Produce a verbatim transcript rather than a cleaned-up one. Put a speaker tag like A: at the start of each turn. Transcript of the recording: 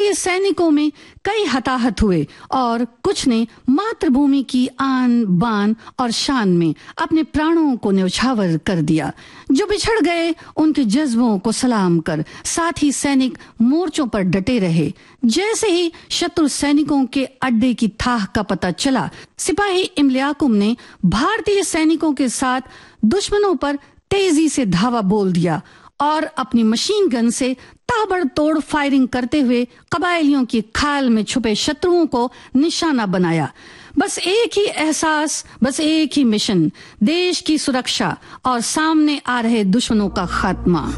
A: भारतीय सैनिकों में कई हताहत हुए और कुछ ने मातृभूमि की आन बान और शान में अपने प्राणों को न्यौछावर कर दिया। जो बिछड़ गए उनके जज्बों को सलाम कर साथ ही सैनिक मोर्चों पर डटे रहे। जैसे ही शत्रु सैनिकों के अड्डे की थाह का पता चला, सिपाही इम्लियाकुम ने भारतीय सैनिकों के साथ दुश्मनों पर तेजी से धावा बोल दिया और अपनी मशीन गन से ताबड़तोड़ फायरिंग करते हुए कबायलियों की खाल में छुपे शत्रुओं को निशाना बनाया। बस एक ही एहसास, बस एक ही मिशन, देश की सुरक्षा और सामने आ रहे दुश्मनों का खात्मा।